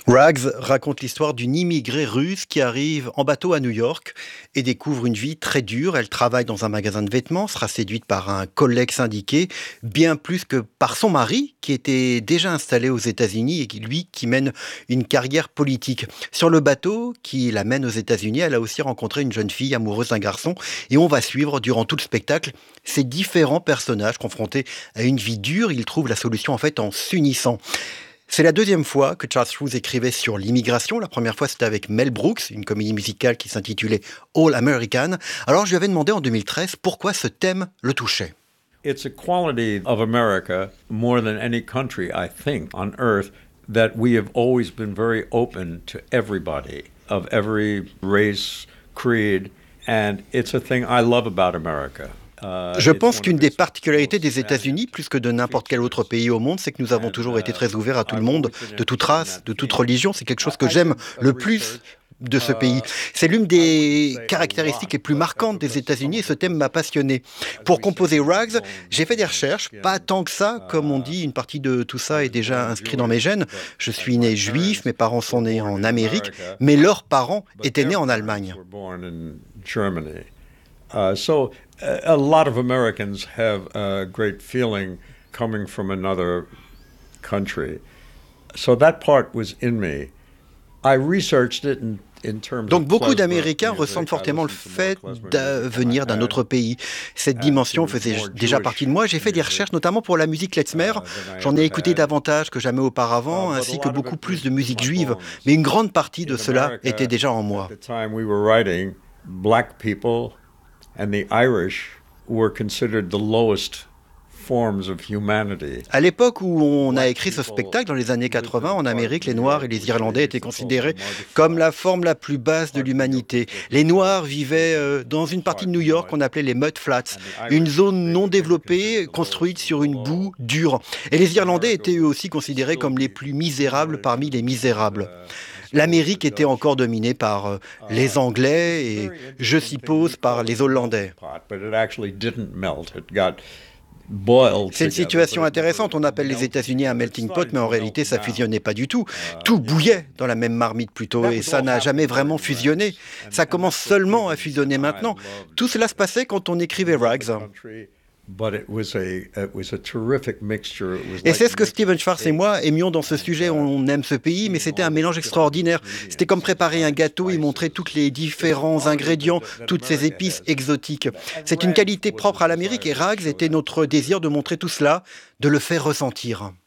Rags raconte l'histoire d'une immigrée russe qui arrive en bateau à New York et découvre une vie très dure. Elle travaille dans un magasin de vêtements, sera séduite par un collègue syndiqué, bien plus que par son mari qui était déjà installé aux États-Unis et qui mène une carrière politique. Sur le bateau qui l'amène aux États-Unis, elle a aussi rencontré une jeune fille amoureuse d'un garçon et on va suivre durant tout le spectacle ces différents personnages confrontés à une vie dure. Ils trouvent la solution en fait en s'unissant. C'est la deuxième fois que Charles Strouse écrivait sur l'immigration. La première fois, c'était avec Mel Brooks, une comédie musicale qui s'intitulait All American. Alors, je lui avais demandé en 2013 pourquoi ce thème le touchait. It's a quality of America, more than any country, I think, on earth, that we have always been very open to everybody, of every race, creed, and it's a thing I love about America. Je pense qu'une des particularités des États-Unis, plus que de n'importe quel autre pays au monde, c'est que nous avons toujours été très ouverts à tout le monde, de toute race, de toute religion. C'est quelque chose que j'aime le plus de ce pays. C'est l'une des caractéristiques les plus marquantes des États-Unis et ce thème m'a passionné. Pour composer Rags, j'ai fait des recherches, pas tant que ça, comme on dit, une partie de tout ça est déjà inscrit dans mes gènes. Je suis né juif, mes parents sont nés en Amérique, mais leurs parents étaient nés en Allemagne. A lot of Americans have a great feeling coming from another country. So that part was in me. I researched it in terms Donc of beaucoup klezmer d'Américains music. ressentent fortement le I listened to fait more klezmer de music venir d'un than I autre pays. Cette dimension faisait déjà partie de moi. J'ai fait des recherches notamment pour la musique klezmer. J'en ai écouté davantage que jamais auparavant, ainsi que beaucoup plus de musique juive. Mais une grande partie de cela était déjà en moi. At the time we were writing, black people and the Irish were considered the lowest forms of humanity. À l'époque où on a écrit ce spectacle, dans les années 80, en Amérique, les Noirs et les Irlandais étaient considérés comme la forme la plus basse de l'humanité. Les Noirs vivaient dans une partie de New York qu'on appelait les Mud Flats, une zone non développée, construite sur une boue dure. Et les Irlandais étaient eux aussi considérés comme les plus misérables parmi les misérables. L'Amérique était encore dominée par les Anglais et, je suppose, par les Hollandais. C'est une situation intéressante. On appelle les États-Unis un melting pot, mais en réalité, ça fusionnait pas du tout. Tout bouillait dans la même marmite plutôt, et ça n'a jamais vraiment fusionné. Ça commence seulement à fusionner maintenant. Tout cela se passait quand on écrivait Rags. Et c'est ce que Stephen Schwartz et moi aimions dans ce sujet. On aime ce pays, mais c'était un mélange extraordinaire. C'était comme préparer un gâteau et montrer tous les différents ingrédients, toutes ces épices exotiques. C'est une qualité propre à l'Amérique et Rags était notre désir de montrer tout cela, de le faire ressentir.